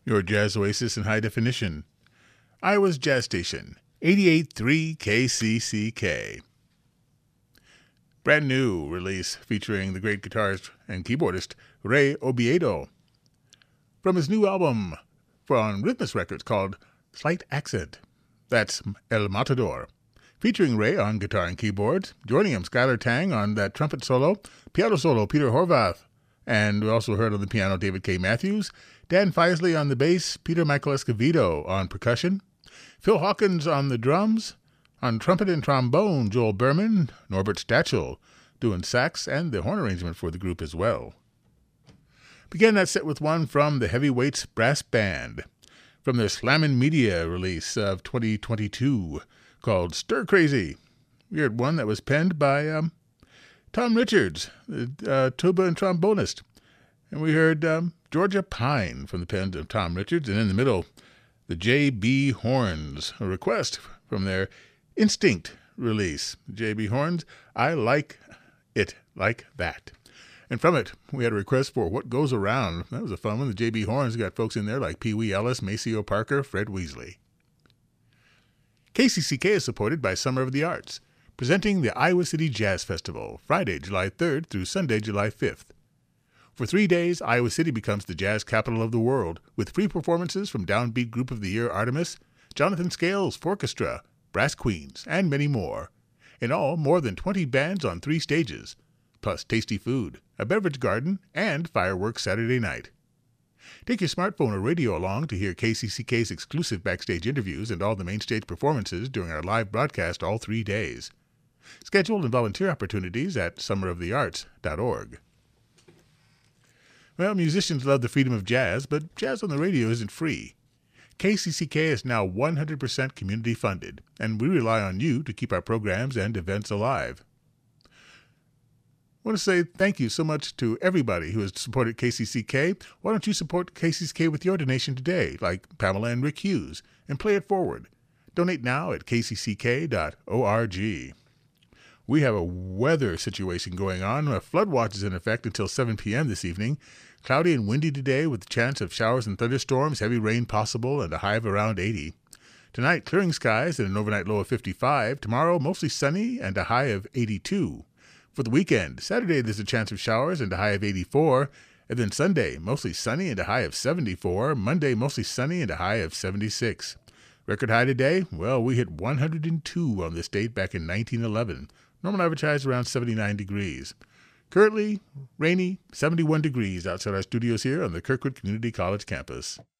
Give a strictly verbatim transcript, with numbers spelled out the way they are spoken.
your jazz oasis in high definition. Iowa's Jazz Station, eighty-eight point three K C C K. Brand new release featuring the great guitarist and keyboardist Ray Oviedo. From his new album on Rhythmus Records called Slight Accent. That's El Matador. Featuring Ray on guitar and keyboards, joining him Skylar Tang on that trumpet solo, piano solo Peter Horvath, and we also heard on the piano David K. Matthews, Dan Feisley on the bass, Peter Michael Escovedo on percussion, Phil Hawkins on the drums, on trumpet and trombone Joel Berman, Norbert Stachel doing sax and the horn arrangement for the group as well. Began that set with one from the Heavyweights Brass Band, from their Slammin' Media release of twenty twenty-two, called Stir Crazy. We heard one that was penned by um, Tom Richards, the uh, tuba and trombonist. And we heard um, Georgia Pine from the pen of Tom Richards. And in the middle, the J B Horns, a request from their Instinct release. J B Horns, I Like It Like That. And from it, we had a request for What Goes Around. That was a fun one. The J B Horns got folks in there like Pee Wee Ellis, Maceo Parker, Fred Weasley. K C C K is supported by Summer of the Arts, presenting the Iowa City Jazz Festival, Friday, July third through Sunday, July fifth. For three days, Iowa City becomes the jazz capital of the world, with free performances from Downbeat Group of the Year Artemis, Jonathan Scales Orchestra, Brass Queens, and many more. In all, more than twenty bands on three stages, plus tasty food, a beverage garden, and fireworks Saturday night. Take your smartphone or radio along to hear K C C K's exclusive backstage interviews and all the main stage performances during our live broadcast all three days. Schedule and volunteer opportunities at summer of the arts dot org. Well, musicians love the freedom of jazz, but jazz on the radio isn't free. K C C K is now one hundred percent community funded, and we rely on you to keep our programs and events alive. I want to say thank you so much to everybody who has supported K C C K. Why don't you support K C C K with your donation today, like Pamela and Rick Hughes, and play it forward. Donate now at k c c k dot org. We have a weather situation going on. A flood watch is in effect until seven p.m. this evening. Cloudy and windy today with a chance of showers and thunderstorms, heavy rain possible, and a high of around eighty. Tonight, clearing skies and an overnight low of fifty-five. Tomorrow, mostly sunny and a high of eighty-two. For the weekend, Saturday there's a chance of showers and a high of eighty-four. And then Sunday, mostly sunny and a high of seventy-four. Monday, mostly sunny and a high of seventy-six. Record high today? Well, we hit one hundred two on this date back in nineteen eleven. Normal average high is around seventy-nine degrees. Currently, rainy, seventy-one degrees outside our studios here on the Kirkwood Community College campus.